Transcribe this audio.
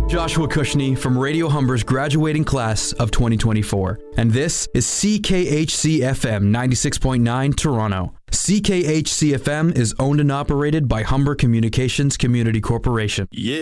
Joshua Cushney from Radio Humber's graduating class of 2024. And this is CKHC-FM 96.9 Toronto. CKHC-FM is owned and operated by Humber Communications Community Corporation. Yeah.